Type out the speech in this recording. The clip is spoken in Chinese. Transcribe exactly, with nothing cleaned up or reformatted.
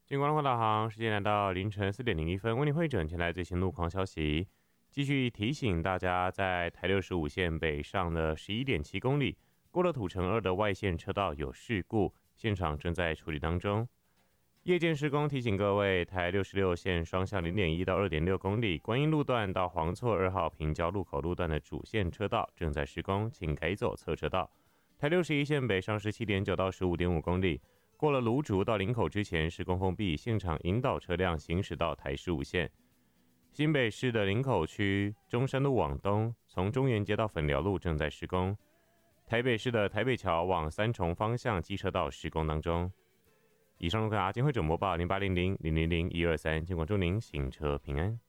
金光光导航，时间来到凌晨四点零一分，为您汇整前来最新路况消息。继续提醒大家，在台六十五线北上的十一点七公里，过了土城二的外线车道有事故，现场正在处理当中。夜间施工提醒各位，台六十六线双向零点一到二点六公里，观音路段到黄厝二号平交路口路段的主线车道正在施工，请改走侧车道。台六十一线北上十七点九到十五点五公里。过了芦竹到林口之前施工封闭，现场引导车辆行驶到台十五线。新北市的林口区中山路往东，从中原街到粉寮路正在施工。台北市的台北桥往三重方向机车道施工当中。以上路况阿金会整播报零八零零零零零一二三，监管祝您行车平安。